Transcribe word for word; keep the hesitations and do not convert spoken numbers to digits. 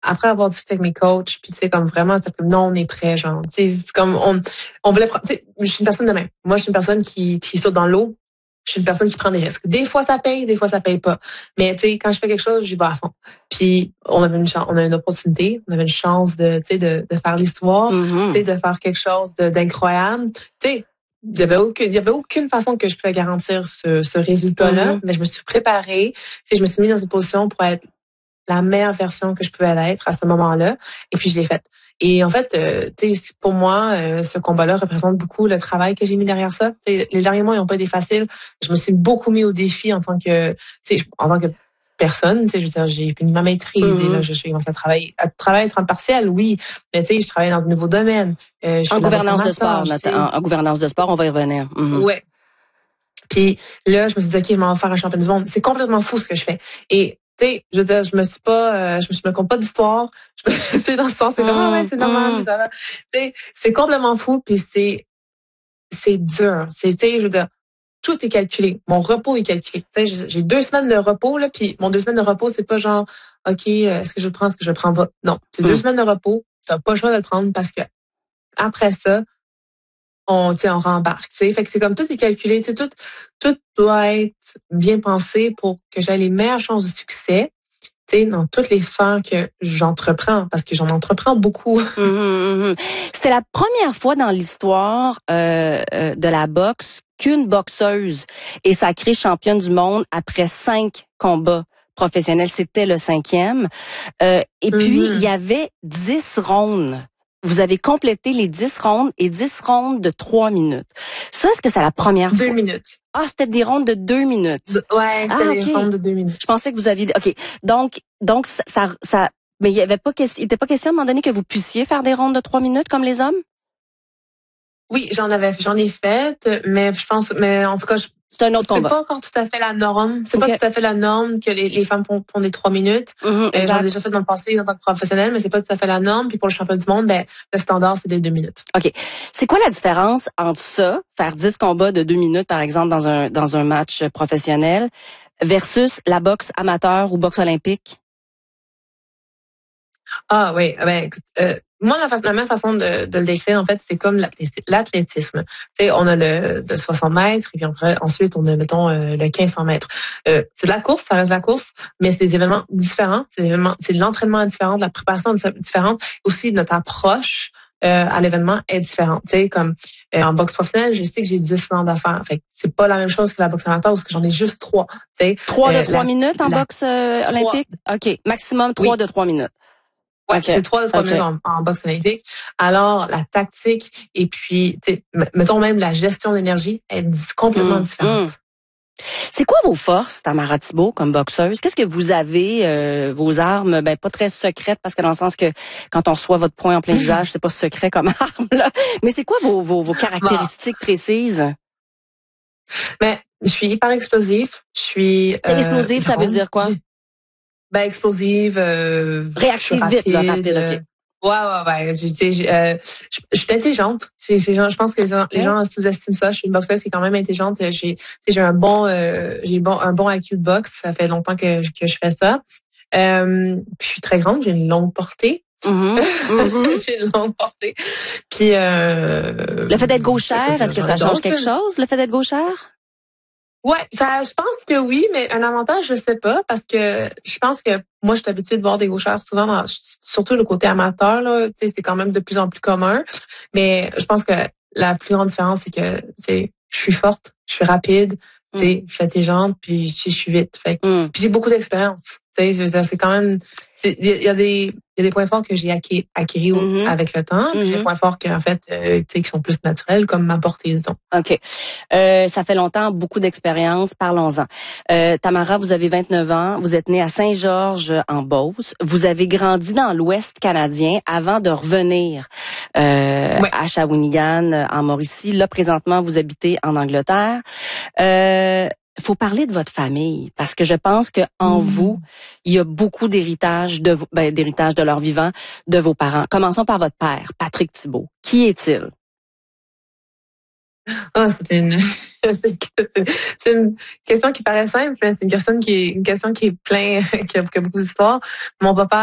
après avoir discuté avec mes coachs, puis tu sais, comme vraiment, fait comme non, on est prêt, genre. Tu sais, c'est comme, on, on voulait prendre, tu sais, je suis une personne de même. Moi, je suis une personne qui, qui saute dans l'eau. Je suis une personne qui prend des risques. Des fois, ça paye, des fois, ça paye pas. Mais tu sais, quand je fais quelque chose, j'y vais à fond. Puis, on avait une chance, on a une opportunité, on avait une chance de, tu sais, de, de faire l'histoire, Mm-hmm. tu sais, de faire quelque chose de, d'incroyable. Tu sais, il y avait aucune, il y avait aucune façon que je pouvais garantir ce, ce résultat-là, Mm-hmm. mais je me suis préparée. Tu sais, je me suis mise dans une position pour être la meilleure version que je pouvais être à ce moment-là. Et puis, je l'ai faite. Et en fait, euh, tu sais, pour moi, euh, ce combat-là représente beaucoup le travail que j'ai mis derrière ça. T'sais, les derniers mois, ils n'ont pas été faciles. Je me suis beaucoup mis au défi en tant que, tu sais, en tant que personne. Tu sais, je veux dire, j'ai fini ma maîtrise Mm-hmm. et là, je suis commencé à travailler, à travailler à temps partiel, oui. Mais tu sais, je travaille dans un nouveau domaine. Euh, je En gouvernance de sport, tâche, en, en gouvernance de sport, on va y revenir. Mm-hmm. Ouais. Puis là, je me suis dit, OK, je vais en faire un champion du monde. C'est complètement fou ce que je fais. Et tu sais, je veux dire, je me suis pas, euh, je me, je me compte pas d'histoire. Tu sais, dans ce sens, c'est mmh, comme, ah ouais, c'est normal, mmh. puis ça va. Tu sais, c'est complètement fou, puis c'est, c'est dur. C'est, tu sais, je veux dire, tout est calculé. Mon repos est calculé. Tu sais, j'ai deux semaines de repos, là, puis mon deux semaines de repos, c'est pas genre, OK, est-ce que je le prends, est-ce que je le prends pas? Non. C'est mmh. deux semaines de repos. T'as pas le choix de le prendre parce que après ça, on, tu sais, on rembarque, tu sais. Fait que c'est comme tout est calculé, tu sais, tout, tout doit être bien pensé pour que j'aie les meilleures chances de succès, tu sais, dans toutes les sphères que j'entreprends, parce que j'en entreprends beaucoup. Mmh, mmh. C'était la première fois dans l'histoire euh, euh, de la boxe qu'une boxeuse est sacrée championne du monde après cinq combats professionnels. C'était le cinquième. Euh, et mm-hmm. puis, il y avait dix rondes. Vous avez complété les dix rondes et dix rondes de trois minutes. Ça, est-ce que c'est la première deux fois? minutes. Ah, c'était des rondes de deux minutes. De, ouais, c'était ah, okay. des rondes de deux minutes. Je pensais que vous aviez... OK. Donc, donc ça... ça, ça mais il y avait pas question, il était pas question à un moment donné que vous puissiez faire des rondes de trois minutes comme les hommes? Oui, j'en avais, j'en ai fait, mais je pense, mais en tout cas, je, c'est un autre combat. C'est pas encore tout à fait la norme. C'est okay. pas tout à fait la norme que les, les femmes font, font des trois minutes. Mm-hmm, euh, j'en ai déjà fait dans le passé en tant que professionnelle, mais c'est pas tout à fait la norme. Puis pour le championnat du monde, ben, le standard, c'est des deux minutes. OK. C'est quoi la différence entre ça, faire dix combats de deux minutes, par exemple, dans un, dans un match professionnel, versus la boxe amateur ou boxe olympique? Ah oui, ben écoute, euh, moi la, fa- la même façon de, de le décrire en fait, c'est comme l'athlétisme. Tu sais, on a le, le soixante mètres et puis après, ensuite on a mettons euh, le quinze cents mètres. Euh, c'est de la course, ça reste de la course, mais c'est des événements différents. C'est des événements, c'est de l'entraînement différent, de la préparation différente, aussi notre approche euh, à l'événement est différente. Tu sais, comme euh, en boxe professionnelle, je sais que j'ai dix rounds à faire. Fait que c'est pas la même chose que la boxe amateur parce que j'en ai juste trois. Tu sais, trois euh, de trois la, minutes en la, boxe euh, olympique. OK, maximum trois oui. de trois minutes. Ouais, okay. C'est trois de trois okay. minutes en, en boxe olympique. Alors, la tactique et puis, mettons même la gestion d'énergie est complètement mmh, différente. Mmh. C'est quoi vos forces, Tamara Thibault, comme boxeuse? Qu'est-ce que vous avez, euh, vos armes, ben pas très secrètes, parce que dans le sens que quand on reçoit votre poing en plein visage, c'est pas secret comme arme, là. Mais c'est quoi vos, vos, vos caractéristiques bon. précises? Ben, je suis hyper explosive. Je suis... Euh, explosive, ça veut dire quoi? Ben, explosive, euh, réactive vite, là, rapide, OK. Ouais, ouais, ouais. Je, euh, je, je suis intelligente. C'est, c'est, je pense que les, les gens sous-estiment ça. Je suis une boxeuse qui est quand même intelligente. J'ai, j'ai un bon, euh, j'ai bon, un bon I Q de boxe. Ça fait longtemps que, que je fais ça. Euh, puis je suis très grande. J'ai une longue portée. Mm-hmm. Mm-hmm. J'ai une longue portée. Puis euh, le fait d'être gauchère, est-ce que ça change quelque chose, le fait d'être gauchère? Ouais, ça, je pense que oui, mais un avantage, je sais pas, parce que je pense que moi, je suis habituée de voir des gaucheurs souvent, dans, surtout le côté amateur, là, tu sais, c'est quand même de plus en plus commun. Mais je pense que la plus grande différence, c'est que, tu sais, je suis forte, je suis rapide, tu sais, je suis intelligente, puis je suis vite. Fait que, mm. puis j'ai beaucoup d'expérience. Tu sais, je veux dire, c'est quand même, il y a des, il y a des points forts que j'ai acquis, acquis mm-hmm. avec le temps, puis mm-hmm. des points forts que, en fait, euh, tu sais, qui sont plus naturels, comme ma portée, disons. OK. Euh, ça fait longtemps, beaucoup d'expérience. Parlons-en. Euh, Tamara, vous avez vingt-neuf ans. Vous êtes née à Saint-Georges, en Beauce. Vous avez grandi dans l'Ouest canadien avant de revenir euh, ouais. à Shawinigan, en Mauricie. Là, présentement, vous habitez en Angleterre. Euh, faut parler de votre famille parce que je pense que en mmh. vous, il y a beaucoup d'héritage de ben, d'héritage de leur vivant de vos parents. Commençons par votre père, Patrick Thibault. Qui est-il? Oh, c'est une c'est une question qui paraît simple, mais c'est une question qui est une question qui est plein qui a, qui a beaucoup d'histoire. Mon papa